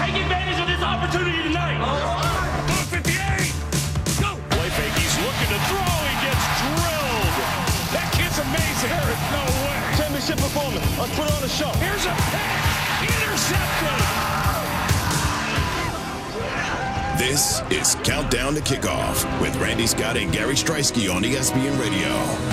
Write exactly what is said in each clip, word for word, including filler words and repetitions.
take advantage of this opportunity tonight. one fifty-eight. Go. Play fake. He's looking to throw. He gets drilled. That kid's amazing. There is no way. Championship performance. Let's put on a show. Here's a pass. Intercepted. This is Countdown to Kickoff with Randy Scott and Gary Striewski on E S P N Radio.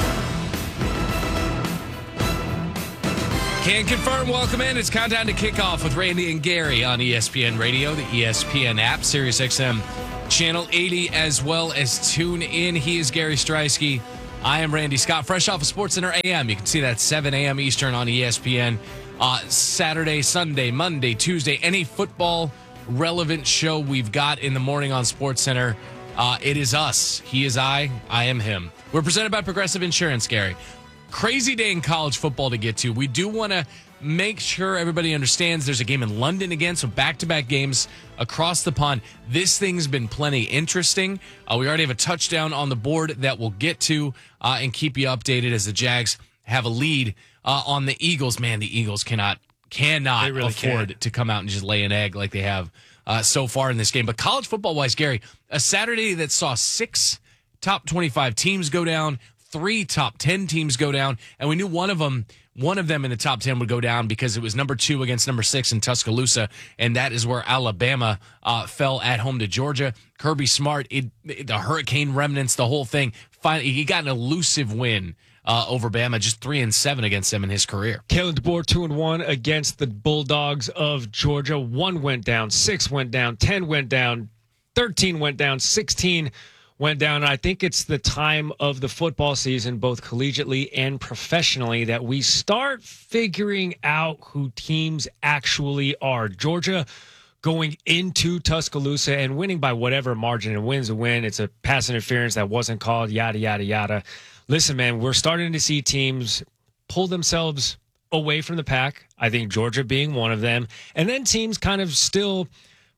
Can confirm, welcome in. It's Countdown to Kickoff with Randy and Gary on E S P N Radio, the E S P N app, Sirius X M Channel eighty, as well as Tune In. He is Gary Striewski. I am Randy Scott, fresh off of SportsCenter A M. You can see that seven a.m. Eastern on E S P N. Uh, Saturday, Sunday, Monday, Tuesday, any football relevant show we've got in the morning on SportsCenter. Uh, it is us. He is I. I am him. We're presented by Progressive Insurance, Gary. Crazy day in college football to get to. We do want to make sure everybody understands there's a game in London again, so back-to-back games across the pond. This thing's been plenty interesting. Uh, we already have a touchdown on the board that we'll get to uh, and keep you updated as the Jags have a lead uh, on the Eagles. Man, the Eagles cannot cannot really afford can. to come out and just lay an egg like they have uh, so far in this game. But college football-wise, Gary, a Saturday that saw six top twenty-five teams go down, three top ten teams go down, and we knew one of them, one of them in the top ten would go down because it was number two against number six in Tuscaloosa, and that is where Alabama uh, fell at home to Georgia. Kirby Smart, it, it, the Hurricane remnants, the whole thing. Finally, he got an elusive win Uh, over Bama, just three and seven against them in his career. Kalen DeBoer two and one against the Bulldogs of Georgia. One went down, six went down, ten went down, thirteen went down, sixteen went down. And I think it's the time of the football season, both collegiately and professionally, that we start figuring out who teams actually are. Georgia going into Tuscaloosa and winning by whatever margin, and wins a win. It's a pass interference that wasn't called, yada, yada, yada. Listen, man, we're starting to see teams pull themselves away from the pack. I think Georgia being one of them. And then teams kind of still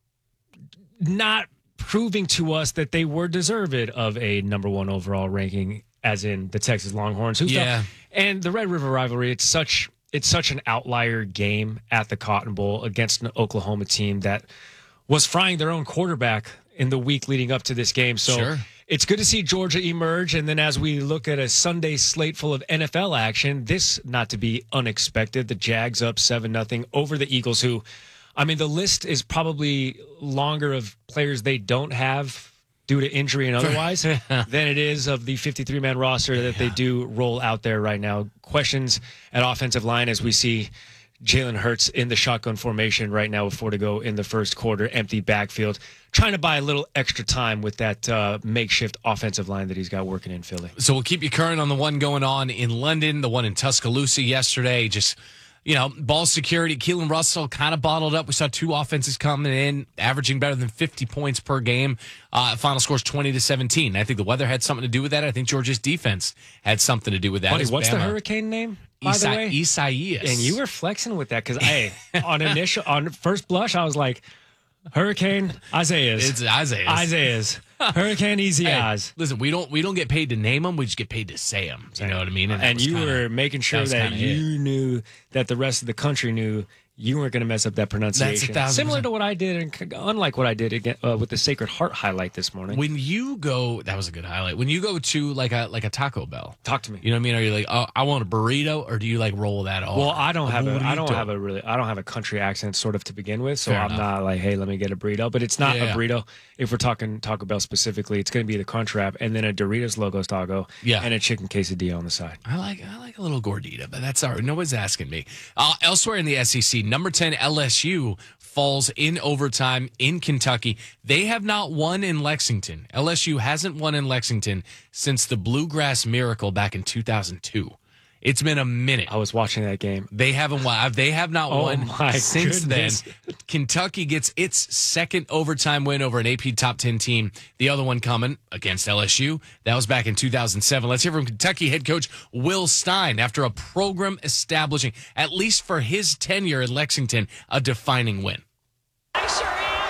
not proving to us that they were deserved of a number one overall ranking, as in the Texas Longhorns. Who yeah. felt, and the Red River rivalry, it's such it's such an outlier game at the Cotton Bowl against an Oklahoma team that was frying their own quarterback in the week leading up to this game. So sure. It's good to see Georgia emerge, and then as we look at a Sunday slate full of N F L action, this not to be unexpected. The Jags up seven nothing over the Eagles, who, I mean, the list is probably longer of players they don't have due to injury and otherwise than it is of the fifty-three man roster that yeah. they do roll out there right now. Questions at offensive line as we see Jalen Hurts in the shotgun formation right now with four to go in the first quarter, empty backfield, trying to buy a little extra time with that uh, makeshift offensive line that he's got working in Philly. So we'll keep you current on the one going on in London, the one in Tuscaloosa yesterday. Just, you know, ball security. Keelan Russell kind of bottled up. We saw two offenses coming in, averaging better than fifty points per game. Uh, final score's twenty to seventeen. I think the weather had something to do with that. I think Georgia's defense had something to do with that. Buddy, what's Bama. the Hurricane name? By Isa- the way, Isaias. And you were flexing with that because, hey, on initial, on first blush, I was like, Hurricane Isaiah's. It's Isaiah's. Isaiah's. Hurricane Easy hey, Eyes. Listen, we don't we don't get paid to name them. We just get paid to say them. You know what I mean? And, and you kinda, were making sure that, that you it. knew that the rest of the country knew you weren't going to mess up that pronunciation. That's a Similar percent. to what I did, and unlike what I did again, uh, with the Sacred Heart highlight this morning. When you go, that was a good highlight. When you go to like a like a Taco Bell, talk to me. You know what I mean? Are you like, oh, I want a burrito, or do you like roll that off? Well, I don't a have burrito. a, I don't have a really, I don't have a country accent sort of to begin with, so Fair I'm enough. not like, hey, let me get a burrito. But it's not yeah, a yeah. burrito. If we're talking Taco Bell specifically, it's going to be the Crunch Wrap and then a Doritos Locos Taco, yeah. and a chicken quesadilla on the side. I like I like a little gordita, but that's all right. Nobody's asking me. Uh, elsewhere in the S E C, number ten L S U falls in overtime in Kentucky. They have not won in Lexington. L S U hasn't won in Lexington since the Bluegrass Miracle back in two thousand two. It's been a minute. I was watching that game. They haven't won. They have not oh won my since goodness. then. Kentucky gets its second overtime win over an A P top ten team. The other one coming against L S U. That was back in two thousand seven. Let's hear from Kentucky head coach Will Stein after a program establishing, at least for his tenure in Lexington, a defining win. I sure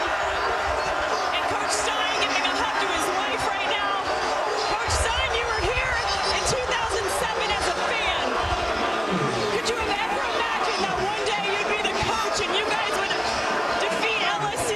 am. And Coach Stein giving a hug to his wife right now. Coach Stein, you were here in two thousand seven as a fan. Could you have ever imagined that one day you'd be the coach and you guys would defeat L S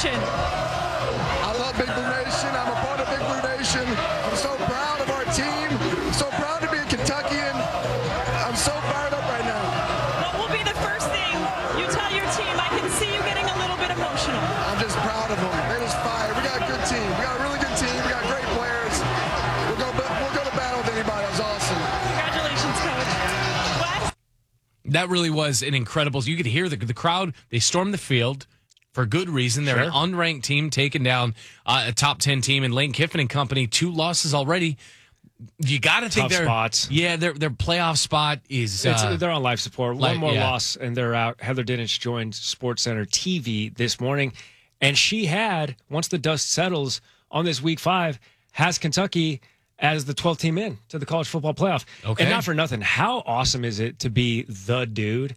Nation. I love Big Blue Nation. I'm a part of Big Blue Nation. I'm so proud of our team. I'm so proud to be a Kentuckian. I'm so fired up right now. What will be the first thing you tell your team? I can see you getting a little bit emotional. I'm just proud of them. They just fired. We got a good team. We got a really good team. We got great players. We'll go, we'll go to battle with anybody. It was awesome. Congratulations, Coach. Wes? That really was an incredible. You could hear the, the crowd. They stormed the field for good reason. They're Sure. an unranked team taking down uh, a top ten team in Lane Kiffin and company. Two losses already. You got to think Tough their spots. Yeah, their their playoff spot is. It's, Uh, they're on life support. like- One more yeah. loss, and they're out. Heather Dinich joined SportsCenter T V this morning, and she had, once the dust settles on this week five, has Kentucky as the twelfth team in to the college football playoff. Okay. And not for nothing, how awesome is it to be the dude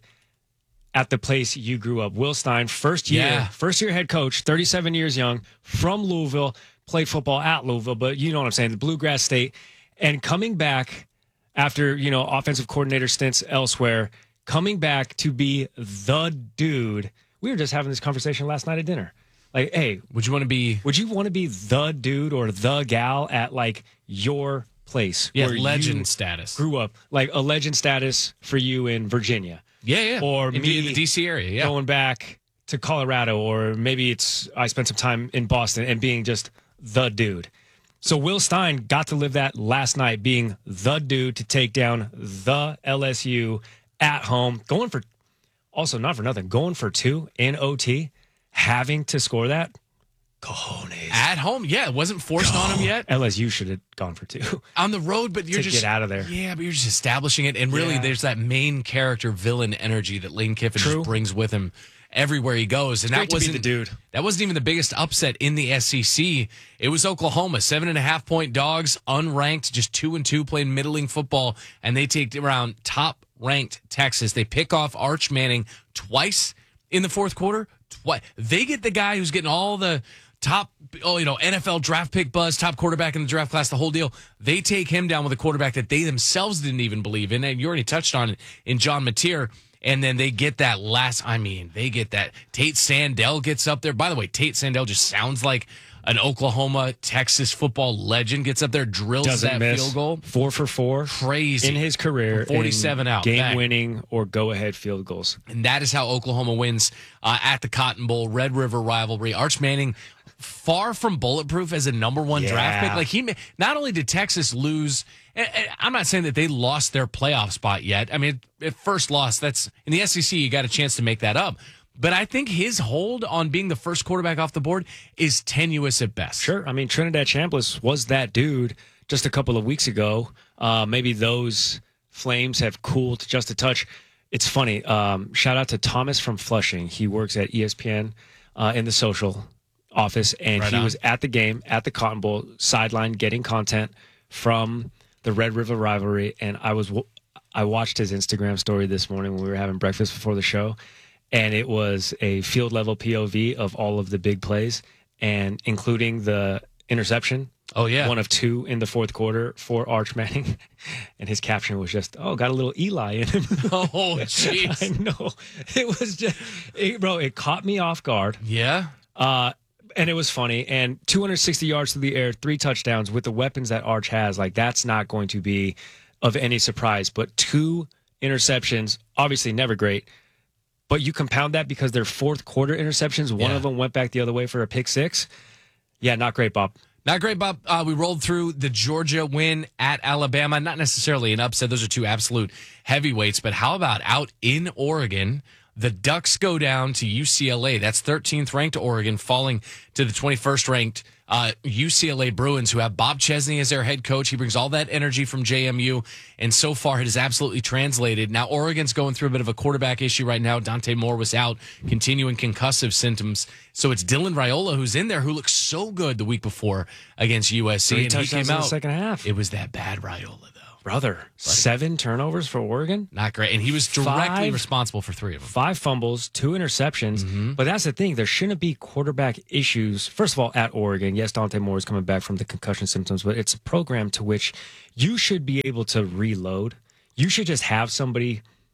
at the place you grew up? Will Stein, first year, Yeah. first year head coach, thirty-seven years young, from Louisville, played football at Louisville, but you know what I'm saying, the Bluegrass State, and coming back after, you know, offensive coordinator stints elsewhere, coming back to be the dude. We were just having this conversation last night at dinner. Like, hey, would you want to be? would you want to be the dude or the gal at like your place? Yeah, where legend you status. grew up, like a legend status for you in Virginia. Yeah, yeah. Or in, me the, the D C area. Yeah. Going back to Colorado, or maybe it's I spent some time in Boston and being just the dude. So Will Stein got to live that last night, being the dude to take down the L S U at home, going for, also not for nothing, going for two in O T, having to score that. Cojones. At home, yeah, it wasn't forced on him yet. L S U should have gone for two. On the road, but you're To just get out of there. Yeah, but you're just establishing it, and really, Yeah. there's that main character villain energy that Lane Kiffin True. just brings with him everywhere he goes. And Great that to be wasn't the dude. That wasn't even the biggest upset in the S E C. It was Oklahoma, seven and a half point dogs, unranked, just two and two, playing middling football, and they take around top ranked Texas. They pick off Arch Manning twice in the fourth quarter. Twice. They get the guy who's getting all the top, oh, you know, N F L draft pick buzz, top quarterback in the draft class, the whole deal. They take him down with a quarterback that they themselves didn't even believe in. And you already touched on it in John Mateer. And then they get that last, I mean, they get that. Tate Sandell gets up there. By the way, Tate Sandell just sounds like an Oklahoma, Texas football legend. Gets up there, drills Doesn't that miss. field goal. Four for four. Crazy. In his career. From forty-seven in out. Bang. Game-winning or go-ahead field goals. And that is how Oklahoma wins uh, at the Cotton Bowl, Red River rivalry. Arch Manning, far from bulletproof as a number one Yeah. draft pick. Like he, ma- not only did Texas lose, and- and I'm not saying that they lost their playoff spot yet. I mean, at first loss, that's in the S E C, you got a chance to make that up. But I think his hold on being the first quarterback off the board is tenuous at best. Sure. I mean, Trinidad Chambliss was that dude just a couple of weeks ago. Uh, maybe those flames have cooled just a touch. It's funny. Um, shout out to Thomas from Flushing. He works at E S P N uh, in the social office, and Right he on. was at the game at the Cotton Bowl sideline getting content from the Red River rivalry. And I was I watched his Instagram story this morning when we were having breakfast before the show, and it was a field level P O V of all of the big plays, and including the interception. Oh, yeah. One of two in the fourth quarter for Arch Manning. And his caption was just, oh, got a little Eli in him. Oh, jeez. I know. It was just, it, bro, it caught me off guard. Yeah. Uh, and it was funny. And two hundred sixty yards to the air, three touchdowns with the weapons that Arch has. Like, that's not going to be of any surprise. But two interceptions, obviously never great. But you compound that because they're fourth quarter interceptions. One Yeah. of them went back the other way for a pick six. Yeah, not great, Bob. Not great, Bob. Uh, we rolled through the Georgia win at Alabama. Not necessarily an upset. Those are two absolute heavyweights. But how about out in Oregon? The Ducks go down to U C L A. That's thirteenth ranked Oregon, falling to the twenty-first ranked uh, U C L A Bruins, who have Bob Chesney as their head coach. He brings all that energy from J M U, and so far it has absolutely translated. Now Oregon's going through a bit of a quarterback issue right now. Dante Moore was out, continuing concussive symptoms. So it's Dylan Raiola who's in there, who looked so good the week before against U S C. Three and he touchdowns came in the out. second half. It was that bad Raiola, though. Brother, seven turnovers for Oregon. Not great. And he was directly Five- responsible for three of them. Five fumbles, two interceptions. Mm-hmm. But that's the thing. There shouldn't be quarterback issues. First of all, at Oregon, yes, Dante Moore is coming back from the concussion symptoms, but it's a program to which you should be able to reload. You should just have somebody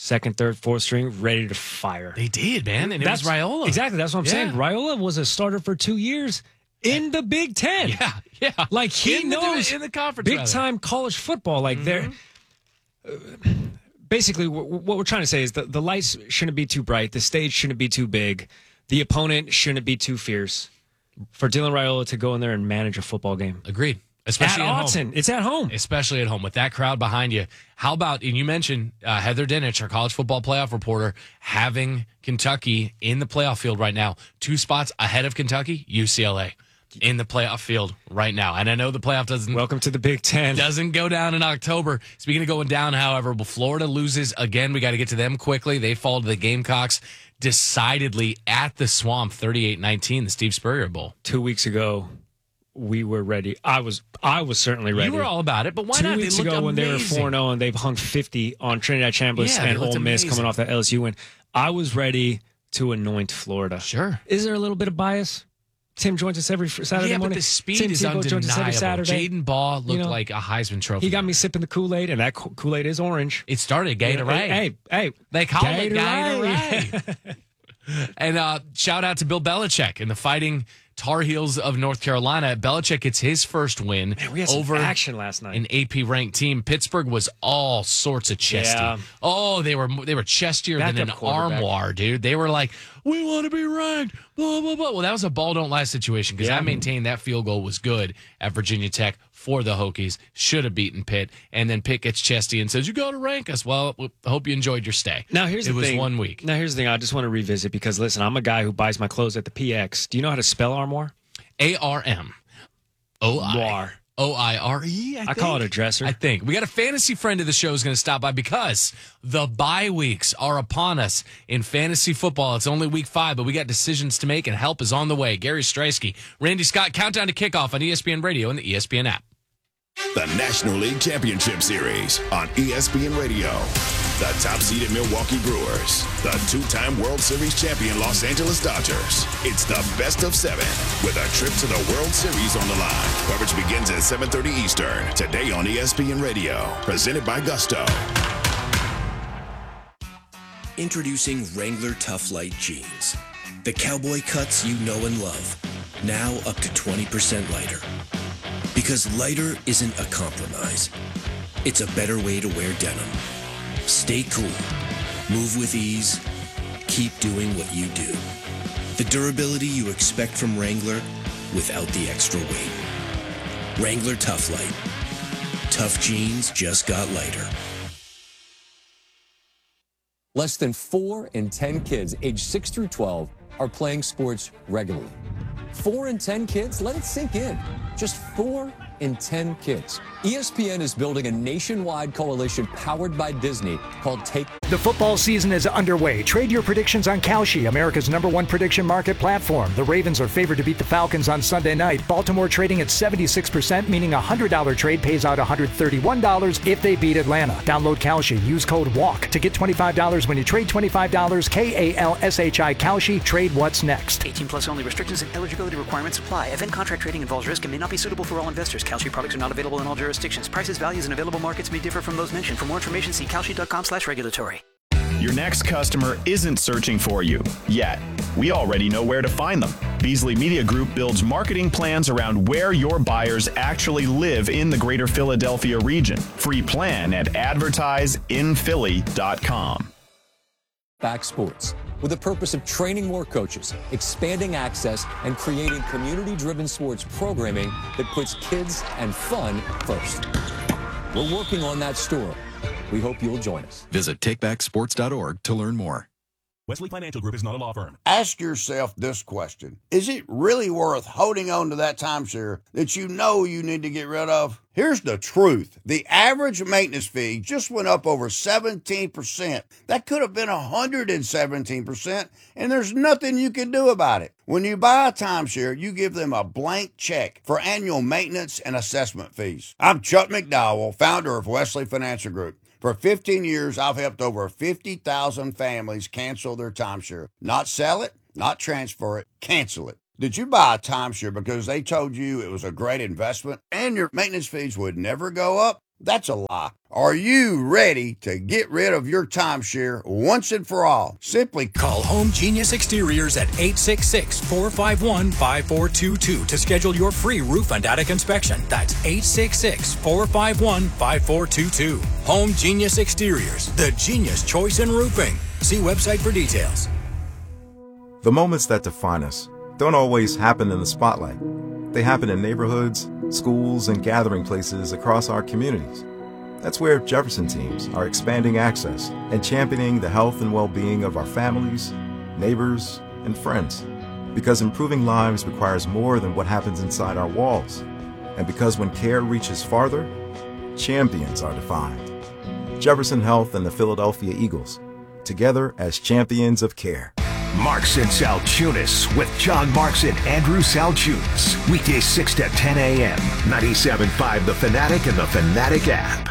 second, third, fourth string, ready to fire. They did, man. And That's it was Raiola. Exactly. That's what I'm Yeah. saying. Raiola was a starter for two years in the Big Ten. Yeah, yeah. Like he in the, knows in the conference, big rather. time college football. Like Mm-hmm. they're uh, basically what, what we're trying to say is that the lights shouldn't be too bright, the stage shouldn't be too big, the opponent shouldn't be too fierce for Dylan Raiola to go in there and manage a football game. Agreed. Especially at at Autzen. home. It's at home. Especially at home with that crowd behind you. How about, and you mentioned uh, Heather Dinich, our college football playoff reporter, having Kentucky in the playoff field right now. Two spots ahead of Kentucky, U C L A in the playoff field right now. And I know the playoff doesn't Welcome to the Big Ten. doesn't go down in October. Speaking of going down, however, well, Florida loses again. We got to get to them quickly. They fall to the Gamecocks decidedly at the Swamp, thirty-eight nineteen, the Steve Spurrier Bowl. Two weeks ago, we were ready. I was I was certainly ready. You were all about it, but why Two not? weeks They looked ago when they were amazing. four and oh and they've hung fifty on Trinidad Chambliss Yeah, they and looked Ole Miss amazing. coming off that L S U win, I was ready to anoint Florida. Sure. Is there a little bit of bias? Tim joins us every fr- Saturday yeah, morning. but the speed Tim is Tebow joins us every undeniable. Saturday. Jaden Ball looked You know, like a Heisman Trophy. He got me sipping the Kool-Aid, and that Ko- Kool-Aid is orange. It started Gatorade. Hey, hey, They call Gatorade. it Gatorade. And uh, shout out to Bill Belichick and the Fighting Tar Heels of North Carolina. Belichick gets his first win Man, we had some over action last night. an A P ranked team. Pittsburgh was all sorts of chesty. Yeah. Oh, they were they were chestier than Backup an quarterback. armoire, dude. They were like, we want to be ranked. Blah blah blah. Well, that was a ball don't lie situation because Yeah. I maintained that field goal was good at Virginia Tech for the Hokies. Should have beaten Pitt, and then Pitt gets chesty and says, "You got to rank us." Well, I hope you enjoyed your stay. Now here's it the was thing. one week. Now here's the thing. I just want to revisit because listen, I'm a guy who buys my clothes at the P X. Do you know how to spell armoire? A R M O I War. O I R E. I call it a dresser. I think. We got a fantasy friend of the show who's going to stop by because the bye weeks are upon us in fantasy football. It's only week five, but we got decisions to make and help is on the way. Gary Streisky, Randy Scott, countdown to kickoff on E S P N Radio and the E S P N app. The National League Championship Series on E S P N Radio. The top-seeded Milwaukee Brewers. The two-time World Series champion Los Angeles Dodgers. It's the best of seven with a trip to the World Series on the line. Coverage begins at seven thirty Eastern. Today on E S P N Radio. Presented by Gusto. Introducing Wrangler Tough Light Jeans. The cowboy cuts you know and love. Now up to twenty percent lighter. Because lighter isn't a compromise. It's a better way to wear denim. Stay cool. Move with ease. Keep doing what you do. The durability you expect from Wrangler without the extra weight. Wrangler Tough Light. Tough jeans just got lighter. Less than four in ten kids aged six through twelve are playing sports regularly. Four in ten kids? Let it sink in. Just four in ten kids. E S P N is building a nationwide coalition powered by Disney called Take. The football season is underway. Trade your predictions on Kalshi, America's number one prediction market platform. The Ravens are favored to beat the Falcons on Sunday night. Baltimore trading at seventy-six percent, meaning a one hundred dollars trade pays out one hundred thirty-one dollars if they beat Atlanta. Download Kalshi. Use code WALK to get twenty-five dollars when you trade twenty-five dollars. K A L S H I Kalshi. Trade what's next. eighteen plus only. Restrictions and eligibility requirements apply. Event contract trading involves risk and may not be suitable for all investors. Kalshi products are not available in all jurisdictions. Prices, values, and available markets may differ from those mentioned. For more information, see kalshi dot com slash regulatory. Your next customer isn't searching for you yet. We already know where to find them. Beasley Media Group builds marketing plans around where your buyers actually live in the greater Philadelphia region. Free plan at advertise in philly dot com. Back Sports, with the purpose of training more coaches, expanding access, and creating community-driven sports programming that puts kids and fun first. We're working on that story. We hope you'll join us. Visit take back sports dot org to learn more. Wesley Financial Group is not a law firm. Ask yourself this question. Is it really worth holding on to that timeshare that you know you need to get rid of? Here's the truth. The average maintenance fee just went up over seventeen percent. That could have been one hundred seventeen percent, and there's nothing you can do about it. When you buy a timeshare, you give them a blank check for annual maintenance and assessment fees. I'm Chuck McDowell, founder of Wesley Financial Group. For fifteen years, I've helped over fifty thousand families cancel their timeshare. Not sell it, not transfer it, cancel it. Did you buy a timeshare because they told you it was a great investment and your maintenance fees would never go up? That's a lie. Are you ready to get rid of your timeshare once and for all? Simply call Home Genius Exteriors at eight six six, four five one, five four two two to schedule your free roof and attic inspection. That's eight six six, four five one, five four two two. Home Genius Exteriors, the genius choice in roofing. See website for details. The moments that define us don't always happen in the spotlight. They happen in neighborhoods, schools, and gathering places across our communities. That's where Jefferson teams are expanding access and championing the health and well-being of our families, neighbors, and friends. Because improving lives requires more than what happens inside our walls. And because when care reaches farther, champions are defined. Jefferson Health and the Philadelphia Eagles, together as champions of care. Marks and Salchunas with John Marks and Andrew Salchunas. Weekdays six to ten a.m. ninety-seven point five The Fanatic and the Fanatic app.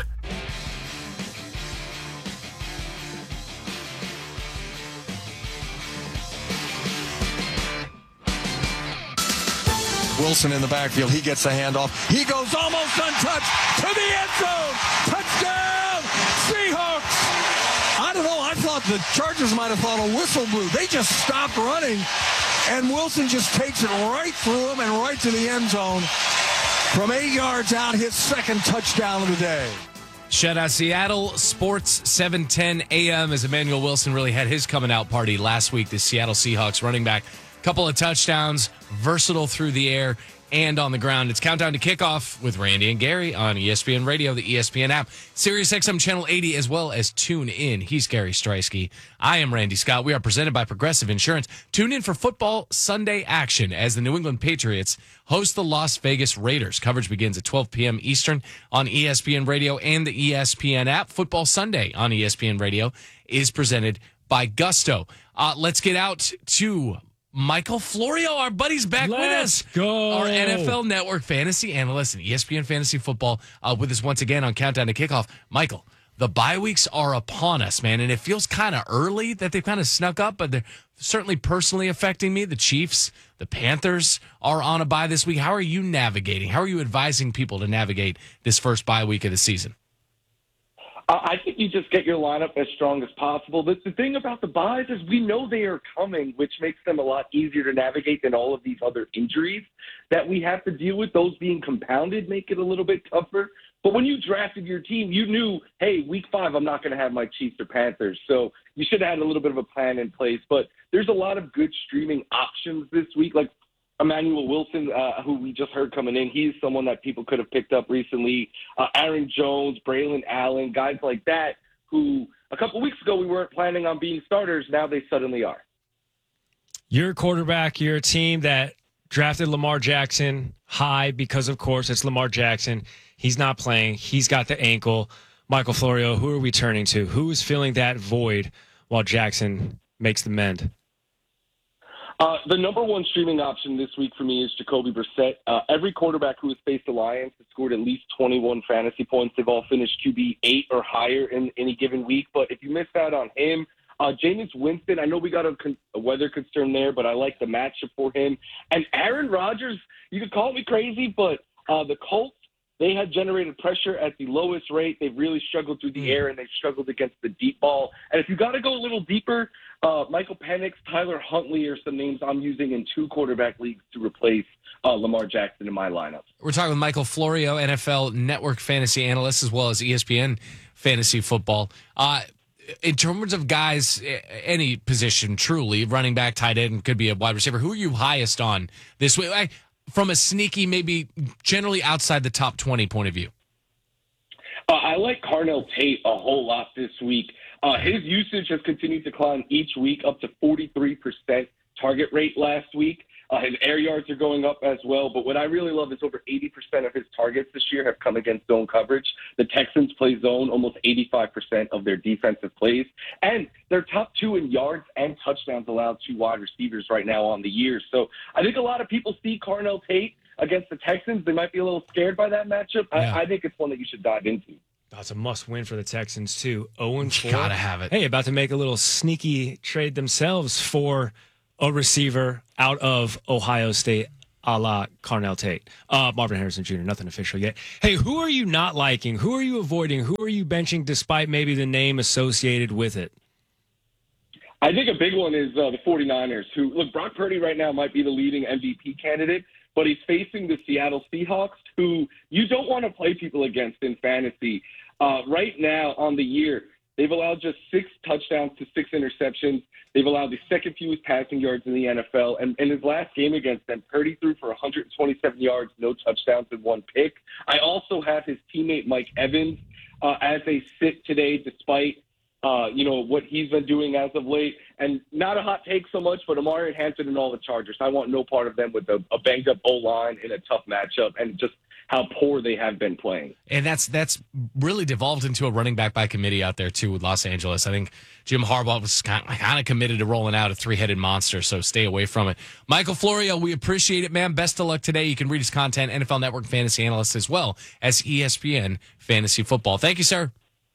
Wilson in the backfield. He gets the handoff. He goes almost untouched to the end zone. Touchdown, Seahawks. I don't know. I thought the Chargers might have thought a whistle blew. They just stopped running, and Wilson just takes it right through him and right to the end zone. From eight yards out, his second touchdown of the day. Shout out Seattle Sports seven ten a.m. as Emmanuel Wilson really had his coming out party last week. The Seattle Seahawks running back. Couple of touchdowns, versatile through the air and on the ground. It's Countdown to Kickoff with Randy and Gary on E S P N Radio, the E S P N app, Sirius X M Channel eighty, as well as Tune In. He's Gary Streisky. I am Randy Scott. We are presented by Progressive Insurance. Tune in for football Sunday action as the New England Patriots host the Las Vegas Raiders. Coverage begins at twelve p.m. Eastern on E S P N Radio and the E S P N app. Football Sunday on E S P N Radio is presented by Gusto. Uh, let's get out to Michael Florio, our buddy's back Let's with us. go. Our N F L Network fantasy analyst and E S P N Fantasy Football uh, with us once again on Countdown to Kickoff. Michael, the bye weeks are upon us, man, and it feels kind of early that they've kind of snuck up, but they're certainly personally affecting me. The Chiefs, the Panthers are on a bye this week. How are you navigating? How are you advising people to navigate this first bye week of the season? I think you just get your lineup as strong as possible. The, the thing about the buys is we know they are coming, which makes them a lot easier to navigate than all of these other injuries that we have to deal with. Those being compounded make it a little bit tougher. But when you drafted your team, you knew, hey, week five, I'm not going to have my Chiefs or Panthers. So you should have had a little bit of a plan in place. But there's a lot of good streaming options this week. Like Emmanuel Wilson, uh, who we just heard coming in, he's someone that people could have picked up recently. Uh, Aaron Jones, Braylon Allen, guys like that who a couple weeks ago we weren't planning on being starters. Now they suddenly are. You're a quarterback. You're a team that drafted Lamar Jackson high because, of course, it's Lamar Jackson. He's not playing. He's got the ankle. Michael Florio, who are we turning to? Who is filling that void while Jackson makes the mend? Uh, the number one streaming option this week for me is Jacoby Brissett. Uh, every quarterback who has faced the Lions has scored at least twenty-one fantasy points. They've all finished Q B eight or higher in any given week. But if you missed out on him, uh, Jameis Winston, I know we got a, con- a weather concern there, but I like the matchup for him. And Aaron Rodgers, you could call me crazy, but uh, the Colts, they had generated pressure at the lowest rate. They've really struggled through the air, and they've struggled against the deep ball. And if you got to go a little deeper, uh, Michael Penix, Tyler Huntley are some names I'm using in two quarterback leagues to replace uh, Lamar Jackson in my lineup. We're talking with Michael Florio, N F L Network fantasy analyst, as well as E S P N Fantasy Football. Uh, in terms of guys, any position, truly, running back, tight end, could be a wide receiver, who are you highest on this week? I, from a sneaky, maybe generally outside the top twenty point of view? Uh, I like Carnell Tate a whole lot this week. Uh, his usage has continued to climb each week, up to forty-three percent target rate last week. Uh, his air yards are going up as well. But what I really love is over eighty percent of his targets this year have come against zone coverage. The Texans play zone almost eighty-five percent of their defensive plays. And they're top two in yards and touchdowns allowed to wide receivers right now on the year. So I think a lot of people see Carnell Tate against the Texans. They might be a little scared by that matchup. Yeah. I, I think it's one that you should dive into. That's a must-win for the Texans, too. oh and four. Gotta have it. Hey, about to make a little sneaky trade themselves for a receiver out of Ohio State. a la Carnell Tate. Uh, Marvin Harrison Junior, nothing official yet. Hey, who are you not liking? Who are you avoiding? Who are you benching despite maybe the name associated with it? I think a big one is uh, the 49ers, who, look, Brock Purdy right now might be the leading M V P candidate, but he's facing the Seattle Seahawks, who you don't want to play people against in fantasy. Uh, right now on the year, they've allowed just six touchdowns to six interceptions. They've allowed the second fewest passing yards in the N F L. And in his last game against them, Purdy threw for one hundred twenty-seven yards, no touchdowns, and one pick. I also have his teammate Mike Evans uh, as a sit today, despite uh, you know what he's been doing as of late. And not a hot take so much, but Amari Hanson and all the Chargers. I want no part of them with a, a banged-up O-line in a tough matchup, and just how poor they have been playing. And that's that's really devolved into a running back by committee out there, too, with Los Angeles. I think Jim Harbaugh was kind of, kind of committed to rolling out a three-headed monster, so stay away from it. Michael Florio, we appreciate it, man. Best of luck today. You can read his content, N F L Network fantasy analyst, as well as E S P N Fantasy Football. Thank you, sir.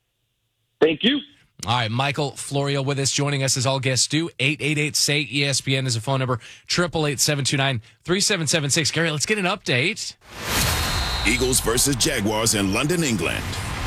Thank you. All right, Michael Florio with us, joining us as all guests do. eight eight eight, S A Y, E S P N is a phone number, eight eight eight, seven two nine, three seven seven six. Gary, let's get an update. Eagles versus Jaguars in London, England.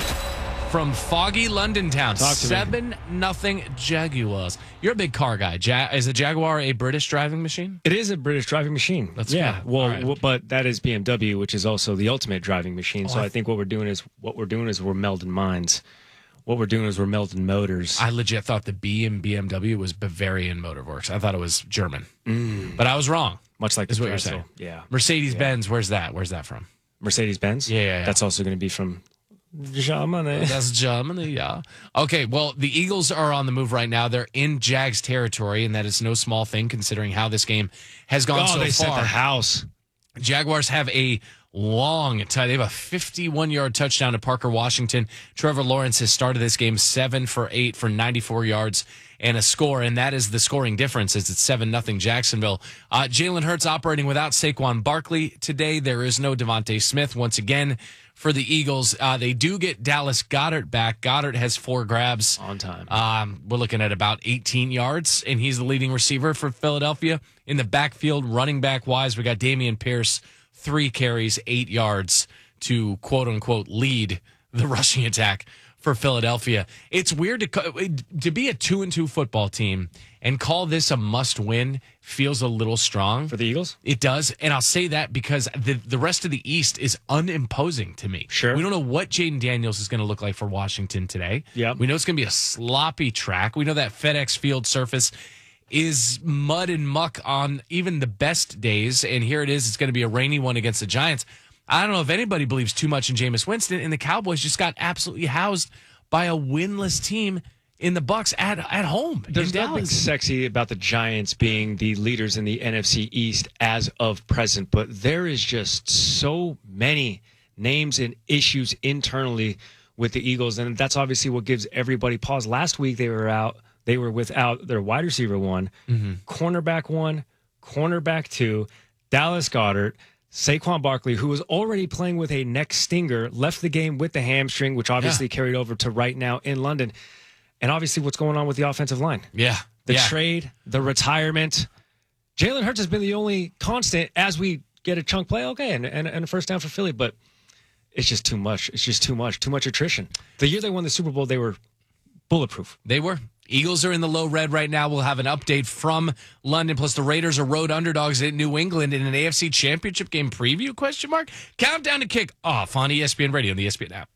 From foggy London town, seven nothing Jaguars. You're a big car guy. Ja- is a Jaguar a British driving machine? It is a British driving machine. That's yeah. cool. Well, Right. w- but that is B M W, which is also the ultimate driving machine. Oh, so I- I think what we're doing is what we're doing is we're melding minds. What we're doing is we're melding motors. I legit thought the B in B M W was Bavarian Motor Works. I thought it was German, Mm. but I was wrong. Much like is the what you're pretzel. saying. Yeah. Mercedes Yeah. Benz. Where's that? Where's that from? Mercedes Benz. Yeah, yeah, yeah. That's also going to be from Germany. That's Germany, yeah. Okay, well, the Eagles are on the move right now. They're in Jags territory, and that is no small thing considering how this game has gone Oh, so they far. set the house. Jaguars have a long tie. They have a fifty-one-yard touchdown to Parker Washington. Trevor Lawrence has started this game seven for eight for ninety-four yards and a score, and that is the scoring difference as it's seven nothing Jacksonville. Uh, Jalen Hurts operating without Saquon Barkley today. There is no Devontae Smith once again for the Eagles. Uh, they do get Dallas Goedert back. Goedert has four grabs. On time. Um, we're looking at about eighteen yards, and he's the leading receiver for Philadelphia. In the backfield, running back-wise, we got Dameon Pierce, three carries, eight yards to quote-unquote lead the rushing attack for Philadelphia. It's weird to to be a two and two football team and call this a must win feels a little strong for the Eagles. It does, and I'll say that because the the rest of the East is unimposing to me. Sure, we don't know what Jaden Daniels is going to look like for Washington today. Yeah, we know it's going to be a sloppy track. We know that FedEx Field surface is mud and muck on even the best days, and here it is. It's going to be a rainy one against the Giants. I don't know if anybody believes too much in Jameis Winston, and the Cowboys just got absolutely housed by a winless team in the Bucs at at home. There's in nothing Dallas. sexy about the Giants being the leaders in the N F C East as of present, but there is just so many names and issues internally with the Eagles, and that's obviously what gives everybody pause. Last week they were out. They were without their wide receiver one, mm-hmm. cornerback one, cornerback two, Dallas Goedert. Saquon Barkley, who was already playing with a neck stinger, left the game with the hamstring, which obviously yeah. carried over to right now in London. And obviously what's going on with the offensive line. Yeah. The yeah. trade, the retirement. Jalen Hurts has been the only constant as we get a chunk play. Okay, and, and, and a first down for Philly, but it's just too much. It's just too much. Too much attrition. The year they won the Super Bowl, they were bulletproof. They were. Eagles are in the low red right now. We'll have an update from London. Plus, the Raiders are road underdogs at New England in an A F C Championship game preview, question mark. Countdown to kick off on E S P N Radio and the E S P N app.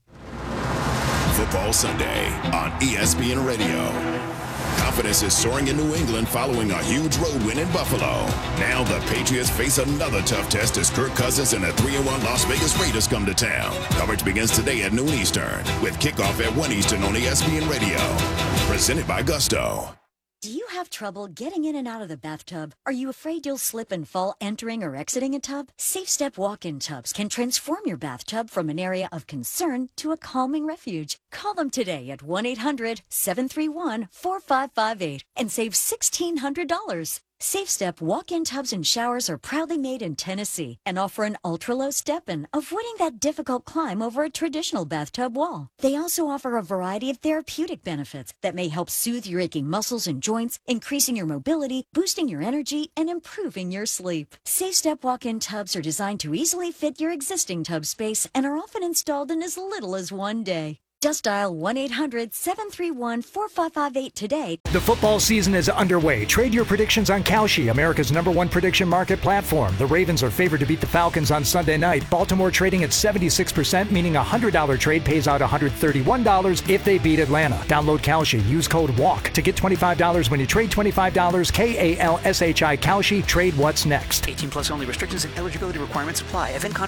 Football Sunday on E S P N Radio. Confidence is soaring in New England following a huge road win in Buffalo. Now the Patriots face another tough test as Kirk Cousins and the three and one Las Vegas Raiders come to town. Coverage begins today at noon Eastern with kickoff at one Eastern on E S P N Radio. Presented by Gusto. Do you have trouble getting in and out of the bathtub? Are you afraid you'll slip and fall entering or exiting a tub? Safe Step walk-in tubs can transform your bathtub from an area of concern to a calming refuge. Call them today at one eight hundred, seven three one, four five five eight and save sixteen hundred dollars. SafeStep walk-in tubs and showers are proudly made in Tennessee and offer an ultra-low step-in, avoiding that difficult climb over a traditional bathtub wall. They also offer a variety of therapeutic benefits that may help soothe your aching muscles and joints, increasing your mobility, boosting your energy, and improving your sleep. SafeStep walk-in tubs are designed to easily fit your existing tub space and are often installed in as little as one day. Just dial one eight hundred seven three one four five five eight today. The football season is underway. Trade your predictions on Kalshi, America's number one prediction market platform. The Ravens are favored to beat the Falcons on Sunday night. Baltimore trading at seventy-six percent, meaning a one hundred dollars trade pays out one hundred thirty-one dollars if they beat Atlanta. Download Kalshi. Use code WALK to get twenty-five dollars when you trade twenty-five dollars. K A L S H I Kalshi. Trade what's next. eighteen plus only. Restrictions and eligibility requirements apply. Event contract